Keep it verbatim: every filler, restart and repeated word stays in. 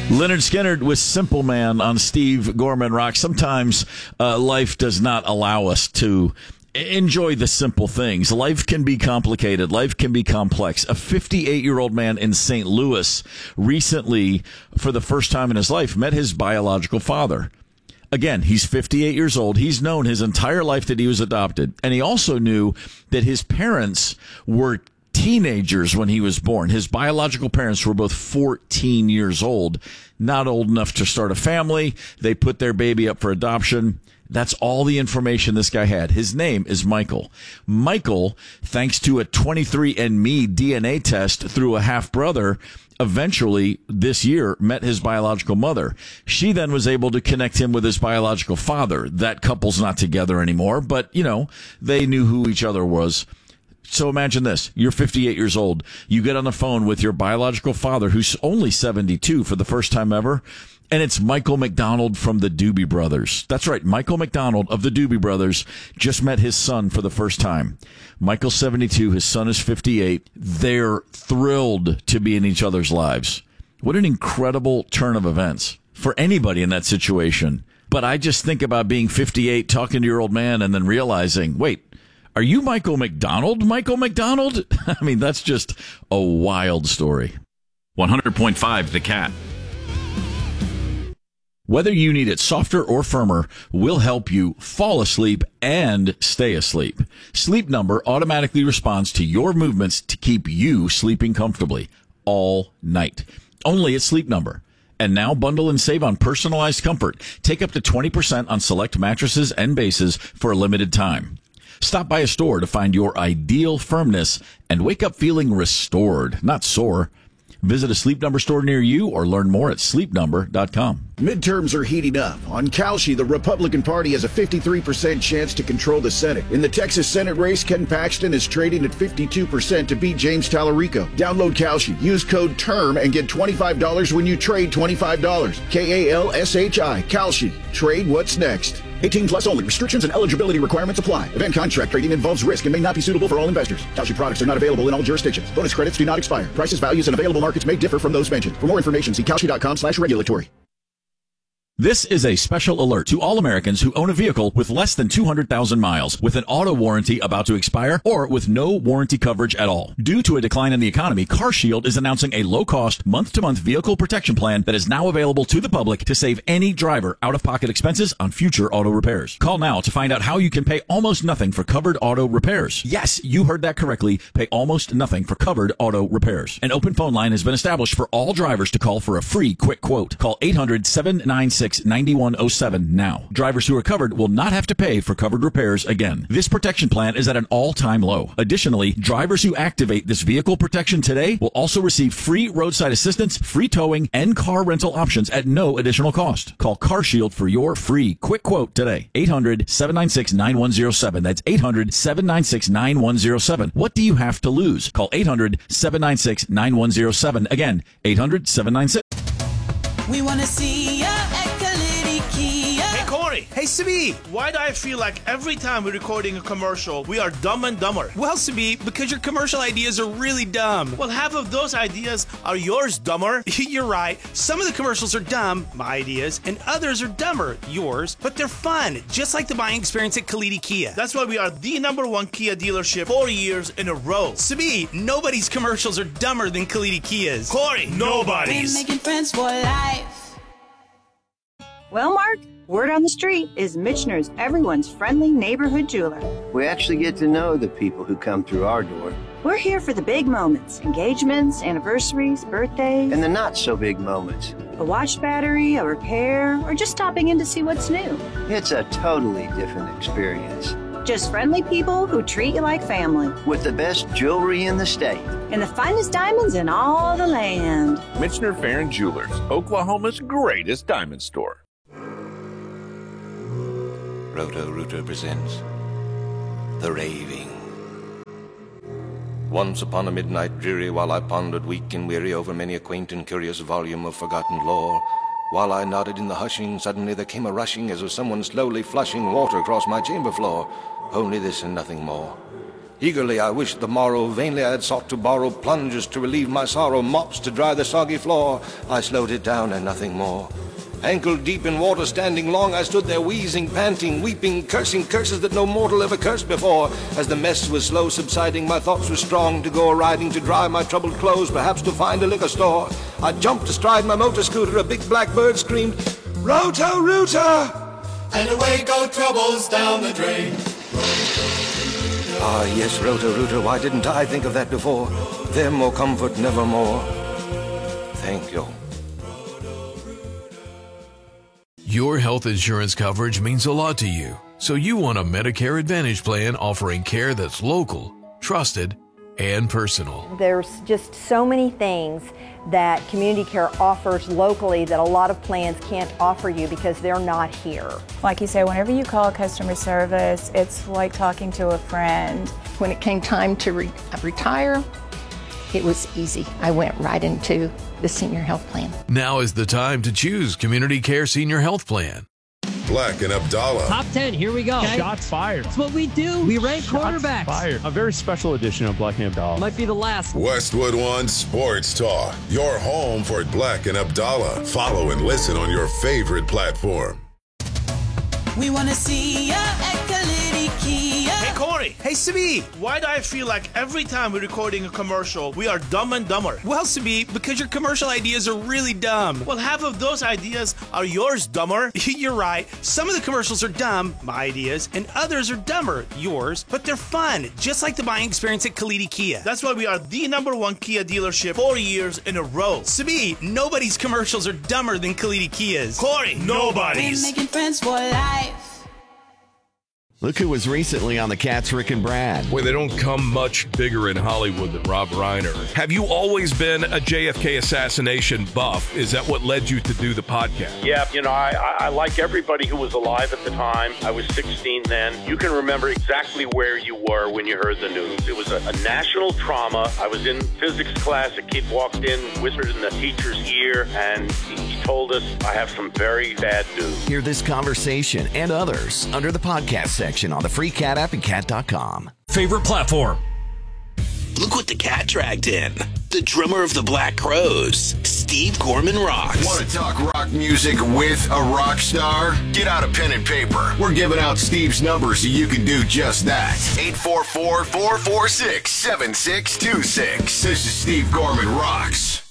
Leonard Skinner with Simple Man on Steve Gorman Rock. Sometimes uh, life does not allow us to enjoy the simple things. Life can be complicated. Life can be complex. A fifty-eight-year-old man in Saint Louis recently, for the first time in his life, met his biological father. Again, he's fifty-eight years old. He's known his entire life that he was adopted. And he also knew that his parents were teenagers when he was born. His biological parents were both fourteen years old, not old enough to start a family. They put their baby up for adoption. That's all the information this guy had. His name is Michael. Michael, thanks to a twenty-three and me D N A test through a half-brother, eventually this year met his biological mother. She then was able to connect him with his biological father. That couple's not together anymore, but, you know, they knew who each other was. So imagine this. You're fifty-eight years old. You get on the phone with your biological father, who's only seventy-two for the first time ever, and it's Michael McDonald from the Doobie Brothers. That's right. Michael McDonald of the Doobie Brothers just met his son for the first time. Michael's seventy-two. His son is fifty-eight. They're thrilled to be in each other's lives. What an incredible turn of events for anybody in that situation. But I just think about being fifty-eight, talking to your old man, and then realizing, wait, are you Michael McDonald? Michael McDonald? I mean, that's just a wild story. one hundred point five The Cat. Whether you need it softer or firmer, will help you fall asleep and stay asleep. Sleep Number automatically responds to your movements to keep you sleeping comfortably all night. Only at Sleep Number. And now bundle and save on personalized comfort. Take up to twenty percent on select mattresses and bases for a limited time. Stop by a store to find your ideal firmness and wake up feeling restored, not sore. Visit a Sleep Number store near you or learn more at sleep number dot com. Midterms are heating up. On Kalshi, the Republican Party has a fifty-three percent chance to control the Senate. In the Texas Senate race, Ken Paxton is trading at fifty-two percent to beat James Tallarico. Download Kalshi. Use code TERM and get twenty-five dollars when you trade twenty-five dollars. K A L S H I. Kalshi. Trade what's next. eighteen plus only. Restrictions and eligibility requirements apply. Event contract trading involves risk and may not be suitable for all investors. Kalshi products are not available in all jurisdictions. Bonus credits do not expire. Prices, values, and available markets may differ from those mentioned. For more information, see kalshi dot com slash regulatory. This is a special alert to all Americans who own a vehicle with less than two hundred thousand miles, with an auto warranty about to expire, or with no warranty coverage at all. Due to a decline in the economy, CarShield is announcing a low-cost, month-to-month vehicle protection plan that is now available to the public to save any driver out-of-pocket expenses on future auto repairs. Call now to find out how you can pay almost nothing for covered auto repairs. Yes, you heard that correctly. Pay almost nothing for covered auto repairs. An open phone line has been established for all drivers to call for a free quick quote. Call eight hundred, seven nine six, nine one oh seven now. Drivers who are covered will not have to pay for covered repairs again. This protection plan is at an all-time low. Additionally, drivers who activate this vehicle protection today will also receive free roadside assistance, free towing, and car rental options at no additional cost. Call CarShield for your free quick quote today. eight hundred, seven nine six, nine one oh seven. That's eight hundred, seven nine six, nine one oh seven. What do you have to lose? Call eight hundred, seven nine six, nine one oh seven. Again, eight hundred, seven nine six. We want to see ya at Kalidi Kia. Hey, Corey. Hey, Sabi. Why do I feel like every time we're recording a commercial, we are dumb and dumber? Well, Sabi, because your commercial ideas are really dumb. Well, half of those ideas are yours, dumber. You're right. Some of the commercials are dumb, my ideas, and others are dumber, yours, but they're fun, just like the buying experience at Kalidi Kia. That's why we are the number one Kia dealership four years in a row. Sabi, nobody's commercials are dumber than Kalidi Kia's. Corey, nobody's. We're making friends for life. Well, Mark, word on the street is Michener's everyone's friendly neighborhood jeweler. We actually get to know the people who come through our door. We're here for the big moments, engagements, anniversaries, birthdays. And the not-so-big moments. A watch battery, a repair, or just stopping in to see what's new. It's a totally different experience. Just friendly people who treat you like family. With the best jewelry in the state. And the finest diamonds in all the land. Michener Farron Jewelers, Oklahoma's greatest diamond store. Roto-Rooter presents The Raving. Once upon a midnight dreary, while I pondered weak and weary over many a quaint and curious volume of forgotten lore, while I nodded in the hushing, suddenly there came a rushing as of someone slowly flushing water across my chamber floor. Only this and nothing more. Eagerly I wished the morrow, vainly I had sought to borrow plungers to relieve my sorrow, mops to dry the soggy floor. I slowed it down and nothing more. Ankle deep in water, standing long, I stood there wheezing, panting, weeping, cursing curses that no mortal ever cursed before. As the mess was slow subsiding, my thoughts were strong to go a-riding, to dry my troubled clothes, perhaps to find a liquor store. I jumped astride my motor scooter, a big black bird screamed, Roto-Rooter! And away go troubles down the drain. Ah, yes, Roto-Rooter, why didn't I think of that before? Them or comfort nevermore. Thank you. Your health insurance coverage means a lot to you, so you want a Medicare Advantage plan offering care that's local, trusted, and personal. There's just so many things that Community Care offers locally that a lot of plans can't offer you because they're not here. Like you say, whenever you call customer service, it's like talking to a friend. When it came time to re- retire, it was easy. I went right into the senior health plan. Now is the time to choose Community Care Senior Health Plan. Black and Abdallah. Top ten, here we go. Okay. Shots fired. That's what we do. We rank Shots quarterbacks. Fired. A very special edition of Black and Abdallah. Might be the last. Westwood One Sports Talk. Your home for Black and Abdallah. Follow and listen on your favorite platform. We want to see ya at Kalidi Kia. Hey, Corey. Hey, Sabi. Why do I feel like every time we're recording a commercial, we are dumb and dumber? Well, Sabi, because your commercial ideas are really dumb. Well, half of those ideas are yours, dumber. You're right. Some of the commercials are dumb, my ideas, and others are dumber, yours, but they're fun, just like the buying experience at Kalidi Kia. That's why we are the number one Kia dealership four years in a row. Sabi, nobody's commercials are dumber than Kalidi Kia's. Corey, nobody's. We're making friends for life. Look who was recently on the Cats, Rick and Brad. Well, they don't come much bigger in Hollywood than Rob Reiner. Have you always been a J F K assassination buff? Is that what led you to do the podcast? Yeah, you know, I, I like everybody who was alive at the time. I was sixteen then. You can remember exactly where you were when you heard the news. It was a, a national trauma. I was in physics class. A kid walked in, whispered in the teacher's ear, and he, he told us, I have some very bad news. Hear this conversation and others under the podcast section on the free Cat app and cat dot com. Favorite platform. Look what the Cat dragged in. The drummer of the Black Crowes, Steve Gorman Rocks. Want to talk rock music with a rock star? Get out a pen and paper. We're giving out Steve's number so you can do just that. eight four four, four four six, seven six two six. This is Steve Gorman Rocks.